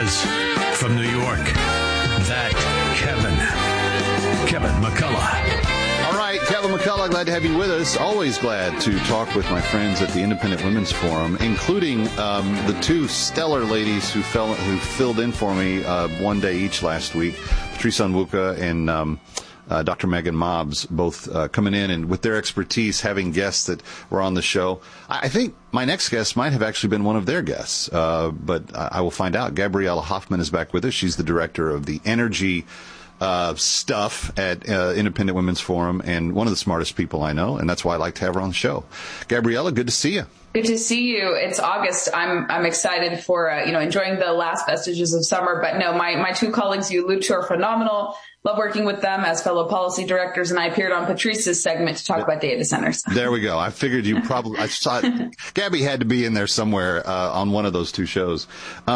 says from New York, that Kevin McCullough. All right, Kevin McCullough, glad to have you with us. Always glad to talk with my friends at the Independent Women's Forum, including the two stellar ladies who filled in for me one day each last week, Patrice Onwuka and Dr. Megan Mobbs, both coming in and with their expertise, having guests that were on the show. I think my next guest might have actually been one of their guests, but I will find out. Gabriella Hoffman is back with us. She's the director of the energy stuff at Independent Women's Forum, and one of the smartest people I know, and that's why I like to have her on the show. Gabriella, good to see you. Good to see you. It's August. I'm excited for enjoying the last vestiges of summer. But no, my two colleagues you allude to are phenomenal. Love working with them as fellow policy directors, and I appeared on Patrice's segment to talk about data centers. There we go. I figured you probably. I saw Gabby had to be in there somewhere on one of those two shows.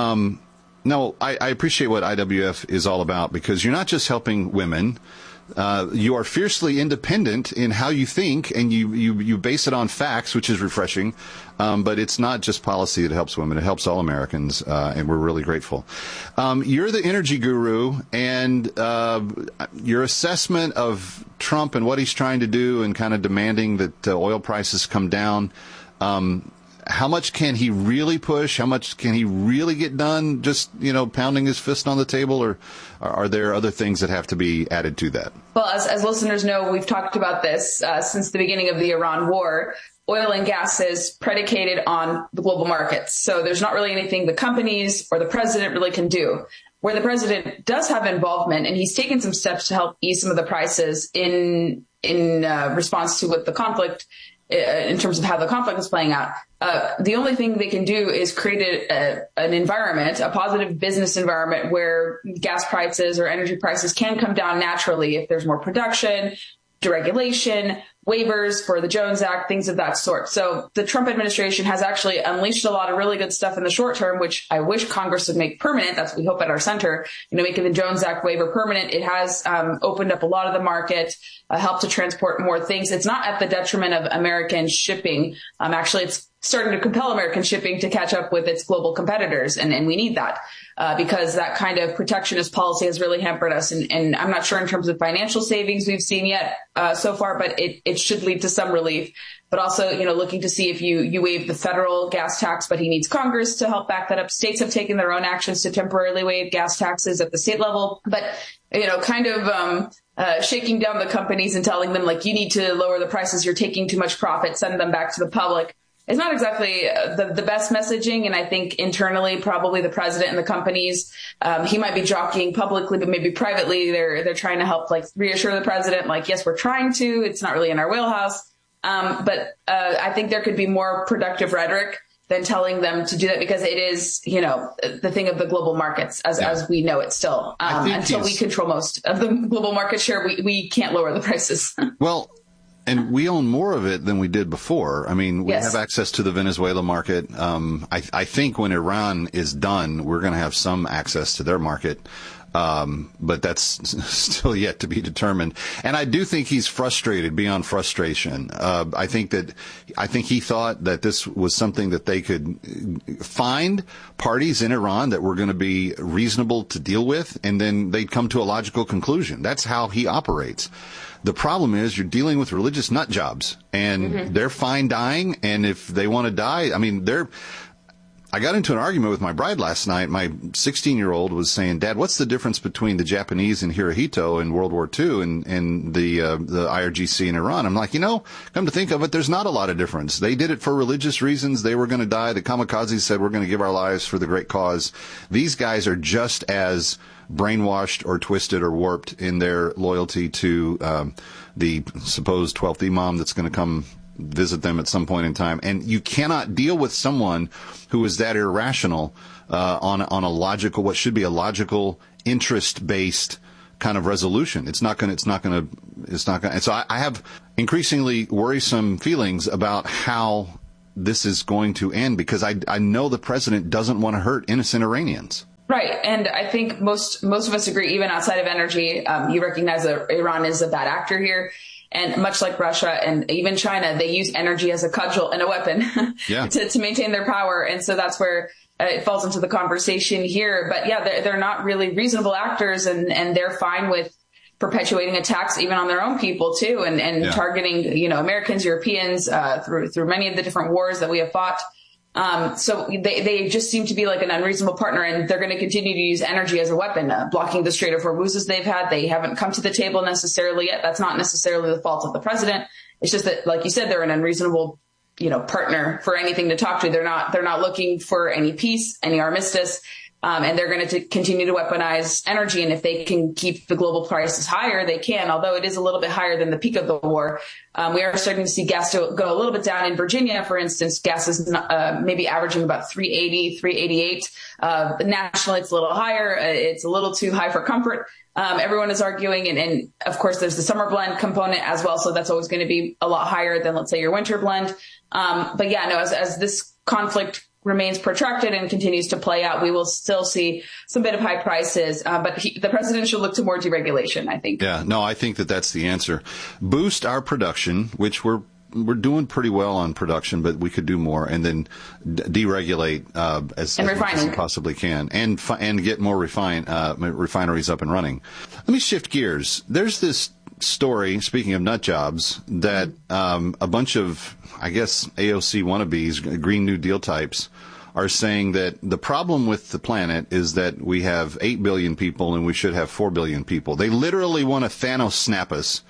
No, I appreciate what IWF is all about, because you're not just helping women. You are fiercely independent in how you think, and you base it on facts, which is refreshing. But it's not just policy that helps women. It helps all Americans, and we're really grateful. You're the energy guru, and your assessment of Trump and what he's trying to do and kind of demanding that oil prices come down, how much can he really push? How much can he really get done just, pounding his fist on the table? Or are there other things that have to be added to that? Well, as listeners know, we've talked about this since the beginning of the Iran war. Oil and gas is predicated on the global markets. So there's not really anything the companies or the president really can do. Where the president does have involvement, and he's taken some steps to help ease some of the prices in response to what the conflict, in terms of how the conflict is playing out. The only thing they can do is create an environment, a positive business environment where gas prices or energy prices can come down naturally if there's more production, deregulation, waivers for the Jones Act, things of that sort. So the Trump administration has actually unleashed a lot of really good stuff in the short term, which I wish Congress would make permanent. That's what we hope at our center, making the Jones Act waiver permanent. It has opened up a lot of the market, helped to transport more things. It's not at the detriment of American shipping. Actually, it's starting to compel American shipping to catch up with its global competitors. And we need that because that kind of protectionist policy has really hampered us. And I'm not sure in terms of financial savings we've seen yet so far, but it should lead to some relief. But also, looking to see if you waive the federal gas tax, but he needs Congress to help back that up. States have taken their own actions to temporarily waive gas taxes at the state level. But, shaking down the companies and telling them, you need to lower the prices, you're taking too much profit, send them back to the public. It's not exactly the best messaging. And I think internally, probably the president and the companies, he might be jockeying publicly, but maybe privately, they're trying to help reassure the president, yes, we're trying to, it's not really in our wheelhouse. But I think there could be more productive rhetoric than telling them to do that, because it is, the thing of the global markets as we know it still. Until we control most of the global market share, we can't lower the prices. Well, and we own more of it than we did before. I mean, we have access to the Venezuela market. I think when Iran is done, we're going to have some access to their market. But that's still yet to be determined. And I do think he's frustrated beyond frustration. I think he thought that this was something that they could find parties in Iran that were going to be reasonable to deal with, and then they'd come to a logical conclusion. That's how he operates. The problem is you're dealing with religious nut jobs, and they're fine dying. And if they want to die, I got into an argument with my bride last night. My 16-year-old was saying, "Dad, what's the difference between the Japanese and Hirohito in World War II and the IRGC in Iran?" I'm like, come to think of it, there's not a lot of difference. They did it for religious reasons. They were going to die. The kamikazes said, we're going to give our lives for the great cause. These guys are just as brainwashed or twisted or warped in their loyalty to the supposed 12th imam that's going to come visit them at some point in time. And you cannot deal with someone who is that irrational on a logical, what should be a logical, interest-based kind of resolution. It's not going to. And so I have increasingly worrisome feelings about how this is going to end, because I know the president doesn't want to hurt innocent Iranians. Right. And I think most of us agree, even outside of energy, you recognize that Iran is a bad actor here. And much like Russia and even China, they use energy as a cudgel and a weapon to maintain their power. And so that's where it falls into the conversation here. But yeah, they're not really reasonable actors, and they're fine with perpetuating attacks even on their own people too, and targeting, Americans, Europeans, through many of the different wars that we have fought. So they just seem to be like an unreasonable partner, and they're going to continue to use energy as a weapon, blocking the Strait of Hormuz as they've had. They haven't come to the table necessarily yet. That's not necessarily the fault of the president. It's just that, like you said, they're an unreasonable, partner for anything to talk to. They're not looking for any peace, any armistice. And they're going to continue to weaponize energy. And if they can keep the global prices higher, they can, although it is a little bit higher than the peak of the war. We are starting to see gas go a little bit down in Virginia. For instance, gas is maybe averaging about $3.80, $3.88. Nationally, it's a little higher. It's a little too high for comfort. Everyone is arguing. And of course, there's the summer blend component as well. So that's always going to be a lot higher than, let's say, your winter blend. But yeah, no, as this conflict remains protracted and continues to play out, we will still see some bit of high prices. But the president should look to more deregulation, I think. Yeah, no, I think that's the answer. Boost our production, which we're doing pretty well on production, but we could do more, and then deregulate as much as we possibly can, and get more refineries up and running. Let me shift gears. There's this story, speaking of nut jobs, that a bunch of, I guess, AOC wannabes, Green New Deal types, are saying that the problem with the planet is that we have 8 billion people and we should have 4 billion people. They literally want to Thanos snap us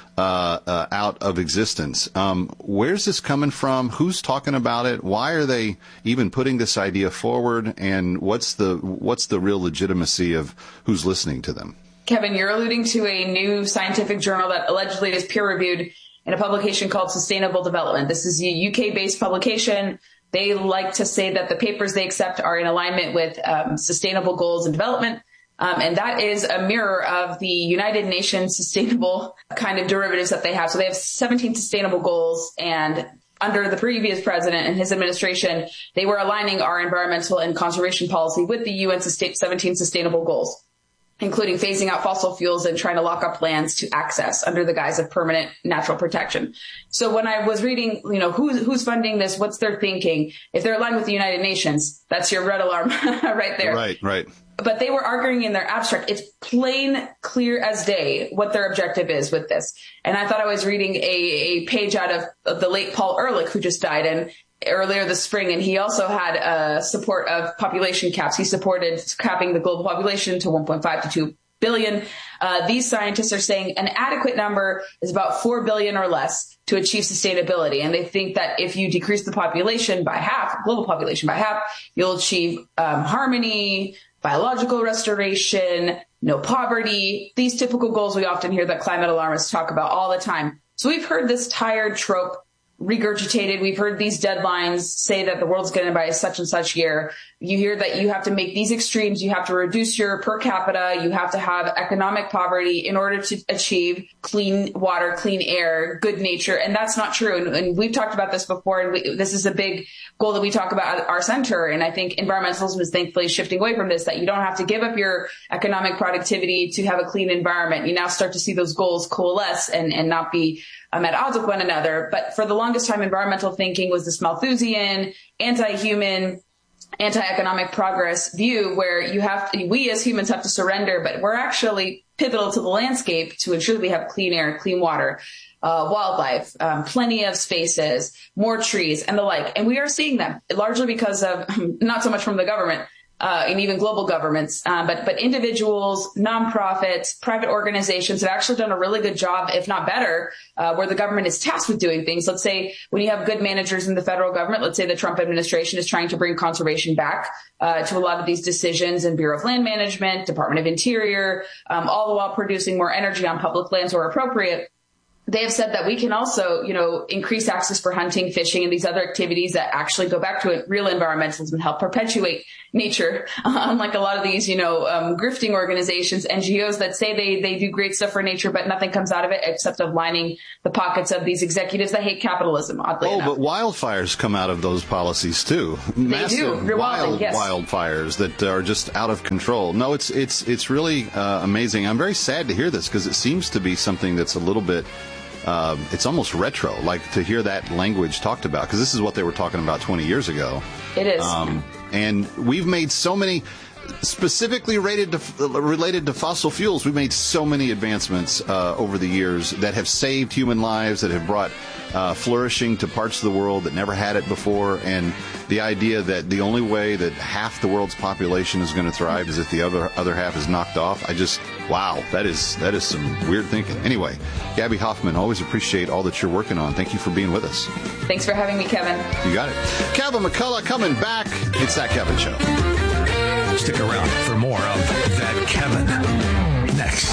out of existence. Where's this coming from? Who's talking about it? Why are they even putting this idea forward? And what's the real legitimacy of who's listening to them? Kevin, you're alluding to a new scientific journal that allegedly is peer-reviewed in a publication called Sustainable Development. This is a UK-based publication. They like to say that the papers they accept are in alignment with sustainable goals and development. And that is a mirror of the United Nations sustainable kind of derivatives that they have. So they have 17 sustainable goals, and under the previous president and his administration, they were aligning our environmental and conservation policy with the UN 17 sustainable goals, including phasing out fossil fuels and trying to lock up lands to access under the guise of permanent natural protection. So when I was reading, who's funding this, what's their thinking, if they're aligned with the United Nations, that's your red alarm right there. Right. But they were arguing in their abstract. It's plain, clear as day what their objective is with this. And I thought I was reading a page out of the late Paul Ehrlich, who just died earlier this spring, and he also had support of population caps. He supported capping the global population to 1.5 to 2 billion. These scientists are saying an adequate number is about 4 billion or less to achieve sustainability. And they think that if you decrease the population by half, global population by half, you'll achieve harmony, biological restoration, no poverty, these typical goals we often hear that climate alarmists talk about all the time. So we've heard this tired trope regurgitated. We've heard these deadlines say that the world's going to by such and such year. You hear that you have to make these extremes. You have to reduce your per capita. You have to have economic poverty in order to achieve clean water, clean air, good nature. And that's not true. And we've talked about this before. And this is a big goal that we talk about at our center. And I think environmentalism is thankfully shifting away from this, that you don't have to give up your economic productivity to have a clean environment. You now start to see those goals coalesce and not be at odds with one another. But for the longest time, environmental thinking was this Malthusian, anti-human, anti-economic progress view where we as humans have to surrender, but we're actually pivotal to the landscape to ensure that we have clean air, clean water, wildlife, plenty of spaces, more trees, and the like. And we are seeing them largely because of, not so much from the government, and even global governments, but individuals, nonprofits, private organizations have actually done a really good job, if not better, where the government is tasked with doing things. Let's say when you have good managers in the federal government, let's say the Trump administration is trying to bring conservation back to a lot of these decisions in Bureau of Land Management, Department of Interior, all the while producing more energy on public lands where appropriate. They have said that we can also, increase access for hunting, fishing, and these other activities that actually go back to real environmentalism and help perpetuate nature. Unlike a lot of these, grifting organizations, NGOs that say they do great stuff for nature, but nothing comes out of it except of lining the pockets of these executives that hate capitalism, oddly enough. But wildfires come out of those policies too. Massive wildfires that are just out of control. No, it's really amazing. I'm very sad to hear this because it seems to be something that's a little bit it's almost retro, like to hear that language talked about, because this is what they were talking about 20 years ago. It is. And we've made so many, specifically related to fossil fuels, we've made so many advancements over the years that have saved human lives, that have brought flourishing to parts of the world that never had it before. And the idea that the only way that half the world's population is going to thrive is if the other half is knocked off. Wow, that is some weird thinking. Anyway, Gabby Hoffman, always appreciate all that you're working on. Thank you for being with us. Thanks for having me, Kevin. You got it. Kevin McCullough coming back. It's That Kevin Show. Stick around for more of That Kevin next.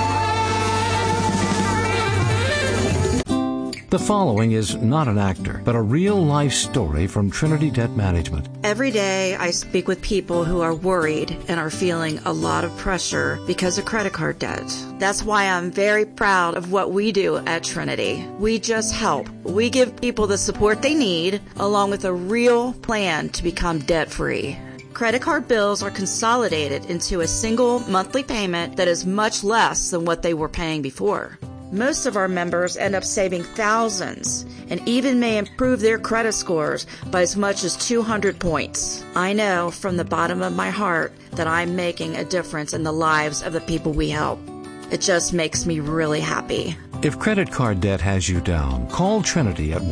The following is not an actor, but a real-life story from Trinity Debt Management. Every day I speak with people who are worried and are feeling a lot of pressure because of credit card debt. That's why I'm very proud of what we do at Trinity. We just help. We give people the support they need, along with a real plan to become debt-free. Credit card bills are consolidated into a single monthly payment that is much less than what they were paying before. Most of our members end up saving thousands and even may improve their credit scores by as much as 200 points. I know from the bottom of my heart that I'm making a difference in the lives of the people we help. It just makes me really happy. If credit card debt has you down, call Trinity at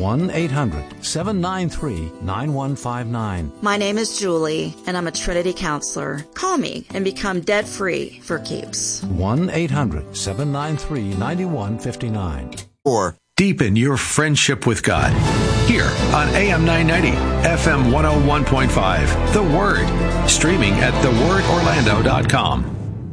1-800-793-9159. My name is Julie, and I'm a Trinity counselor. Call me and become debt-free for keeps. 1-800-793-9159. Or deepen your friendship with God. Here on AM 990, FM 101.5, The Word. Streaming at thewordorlando.com.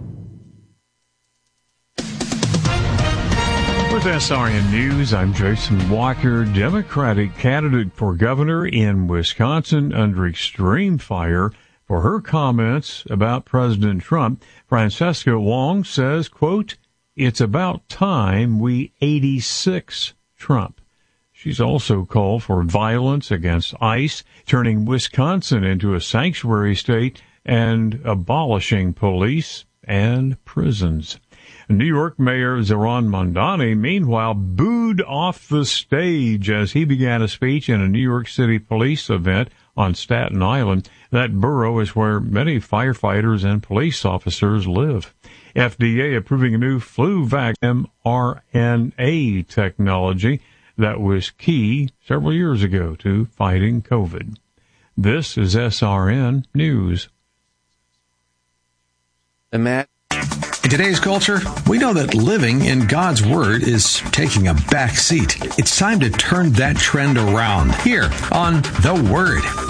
With SRN News, I'm Jason Walker. Democratic candidate for governor in Wisconsin under extreme fire for her comments about President Trump. Francesca Wong says, quote, "It's about time we 86 Trump." She's also called for violence against ICE, turning Wisconsin into a sanctuary state and abolishing police and prisons. New York Mayor Zohran Mamdani, meanwhile, booed off the stage as he began a speech in a New York City police event on Staten Island. That borough is where many firefighters and police officers live. FDA approving a new flu vaccine mRNA technology that was key several years ago to fighting COVID. This is SRN News. In today's culture, we know that living in God's Word is taking a back seat. It's time to turn that trend around here on The Word.